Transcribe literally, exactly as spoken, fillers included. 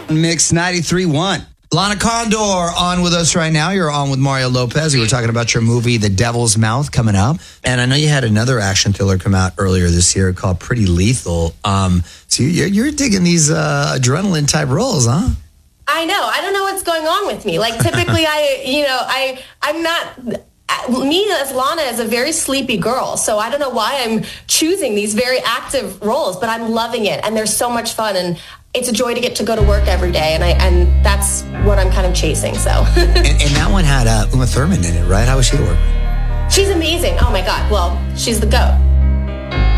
Mix ninety-three point one. Lana Condor on with us right now. You're on with Mario Lopez. You were talking about your movie, The Devil's Mouth, coming up. And I know you had another action thriller come out earlier this year called Pretty Lethal. Um, so you're, you're digging these uh, adrenaline-type roles, huh? I know. I don't know what's going on with me. Like, typically, I, you know, I, I'm not... Me as Lana is a very sleepy girl, so I don't know why I'm choosing these very active roles, but I'm loving it, and they're so much fun, and it's a joy to get to go to work every day, and I and that's what I'm kind of chasing. So, and, and that one had uh, Uma Thurman in it, right? How was she to work with? She's amazing. Oh my God. Well, she's the GOAT.